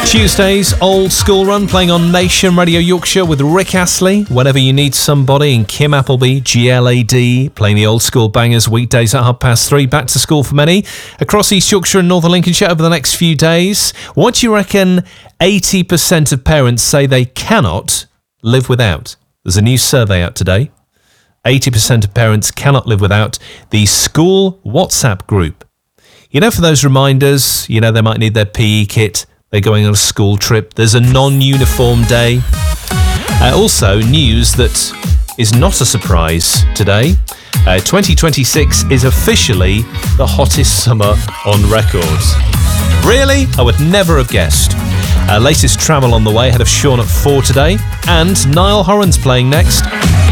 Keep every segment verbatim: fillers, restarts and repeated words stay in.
Tuesday's Old School Run playing on Nation Radio Yorkshire with Rick Astley. Whenever you need somebody, and Kim Appleby, G L A D, playing the old school bangers weekdays at half past three. Back to school for many across East Yorkshire and Northern Lincolnshire over the next few days. What do you reckon eighty percent of parents say they cannot live without? There's a new survey out today. eighty percent of parents cannot live without the school WhatsApp group. You know, for those reminders, you know, they might need their P E kit. They're going on a school trip. There's a non-uniform day. Uh, also, news that is not a surprise today. Uh, twenty twenty-six is officially the hottest summer on record. Really? I would never have guessed. Uh, latest travel on the way ahead of Sean at four today. And Niall Horan's playing next.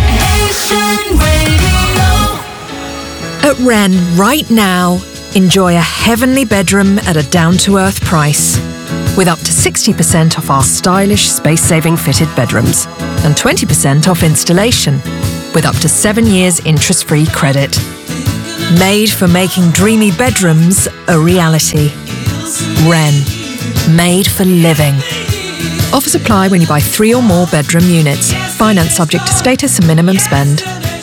At Wren, right now, enjoy a heavenly bedroom at a down-to-earth price. With up to sixty percent off our stylish, space-saving fitted bedrooms and twenty percent off installation, with up to seven years interest-free credit. Made for making dreamy bedrooms a reality. Wren. Made for living. Offers apply when you buy three or more bedroom units. Finance subject to status and minimum spend.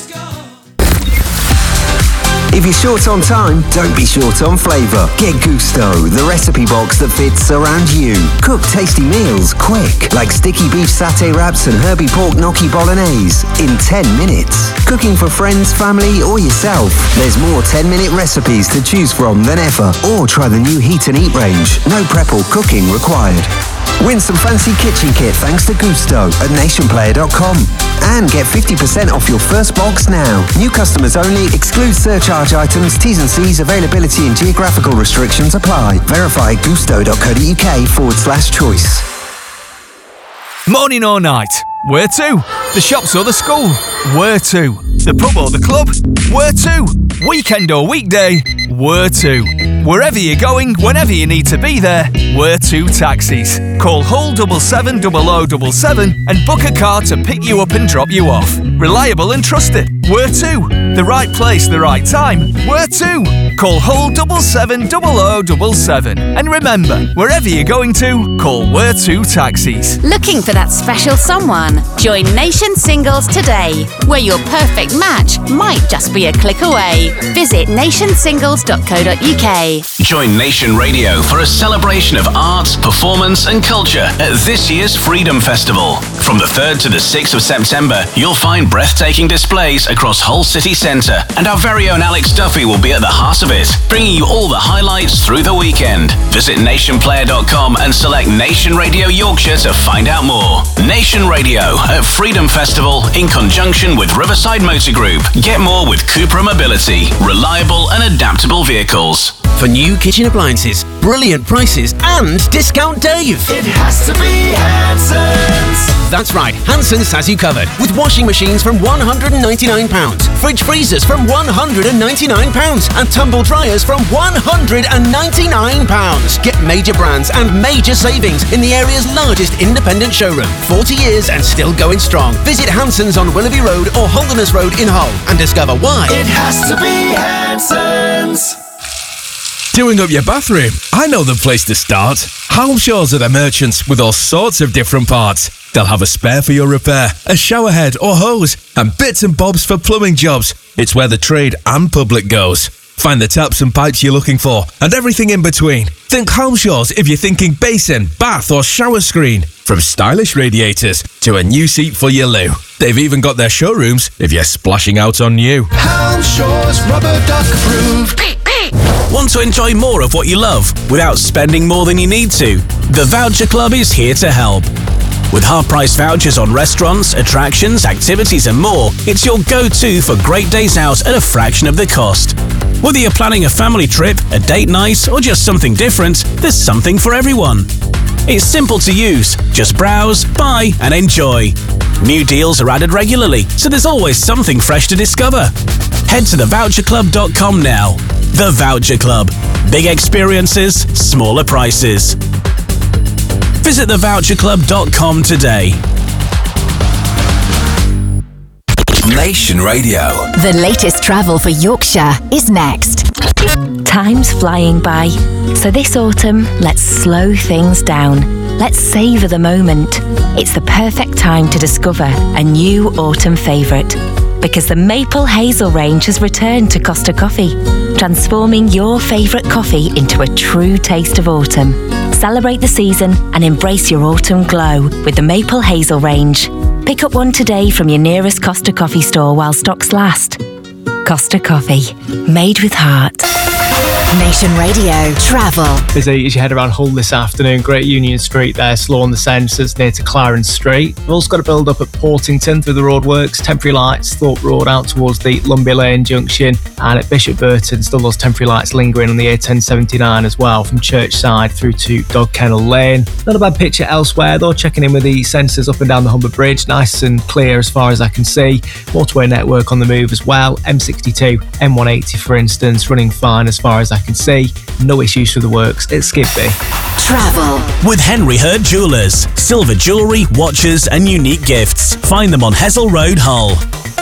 If you're short on time, don't be short on flavour. Get Gusto, the recipe box that fits around you. Cook tasty meals quick, like sticky beef satay wraps and herby pork gnocchi bolognese in ten minutes. Cooking for friends, family or yourself, there's more ten-minute recipes to choose from than ever. Or try the new Heat and Eat range. No prep or cooking required. Win some fancy kitchen kit thanks to Gusto at nation player dot com. And get fifty percent off your first box now. New customers only. Exclude surcharge items. T's and C's. Availability and geographical restrictions apply. Verify at gusto.co.uk forward slash choice. Morning or night? Where to? The shops or the school? Where to? The pub or the club? Where to? Weekend or weekday? Where to? Wherever you're going, whenever you need to be there, Where to Taxis. Call Hull seven seven zero zero seven seven and book a car to pick you up and drop you off. Reliable and trusted. Where to? The right place, the right time. Where to? Call Hull seven seven zero zero seven seven. And remember, wherever you're going to, call Where to Taxis. Looking for that special someone? Join Nation Singles today, where your perfect match might just be a click away. Visit nation singles dot co dot uk. Join Nation Radio for a celebration of arts, performance and culture at this year's Freedom Festival. From the third to the sixth of September, you'll find breathtaking displays across Hull City Centre, and our very own Alex Duffy will be at the heart of it, bringing you all the highlights through the weekend. Visit nation player dot com and select Nation Radio Yorkshire to find out more. Nation Radio at Freedom Festival in conjunction with Riverside Motor Group. Get more with Cupra Mobility, reliable and adaptable vehicles. For new kitchen appliances, brilliant prices and Discount Dave. It has to be Hanson's. That's right, Hanson's has you covered with washing machines from one hundred ninety-nine pounds, fridge freezers from one hundred ninety-nine pounds and tumble dryers from one hundred ninety-nine pounds. Get major brands and major savings in the area's largest independent showroom. forty years and still going strong. Visit Hanson's on Willoughby Road or Holderness Road in Hull and discover why. It has to be Hanson's. Doing up your bathroom? I know the place to start. Halmshaws are the merchants with all sorts of different parts. They'll have a spare for your repair, a shower head or hose, and bits and bobs for plumbing jobs. It's where the trade and public goes. Find the taps and pipes you're looking for, and everything in between. Think Halmshaws if you're thinking basin, bath or shower screen. From stylish radiators to a new seat for your loo. They've even got their showrooms if you're splashing out on new. Halmshaws Rubber Duck Approved. Want to enjoy more of what you love without spending more than you need to? The Voucher Club is here to help. With half-price vouchers on restaurants, attractions, activities and more, it's your go-to for great days out at a fraction of the cost. Whether you're planning a family trip, a date night or just something different, there's something for everyone. It's simple to use. Just browse, buy and enjoy. New deals are added regularly, so there's always something fresh to discover. Head to the voucher club dot com now. The Voucher Club. Big experiences, smaller prices. Visit the voucher club dot com today. Nation Radio. The latest travel for Yorkshire is next. Time's flying by, so this autumn, let's slow things down. Let's savour the moment. It's the perfect time to discover a new autumn favourite. Because the Maple Hazel range has returned to Costa Coffee, transforming your favourite coffee into a true taste of autumn. Celebrate the season and embrace your autumn glow with the Maple Hazel range. Pick up one today from your nearest Costa Coffee store while stocks last. Costa Coffee, made with heart. Nation Radio Travel. Busy as you head around Hull this afternoon. Great Union Street there, slow on the sensors near to Clarence Street. We've also got a build up at Portington through the roadworks. Temporary lights, Thorpe Road out towards the Lumby Lane junction. And at Bishop Burton, still those temporary lights lingering on the A ten seventy-nine as well, from Churchside through to Dog Kennel Lane. Not a bad picture elsewhere though, checking in with the sensors up and down the Humber Bridge. Nice and clear as far as I can see. Motorway network on the move as well. M sixty-two, M one eighty for instance, running fine as far as I can see. No issues for the works at Skibby. Travel with Henry Hurt Jewellers. Silver jewellery, watches and unique gifts. Find them on Hessel Road, Hull.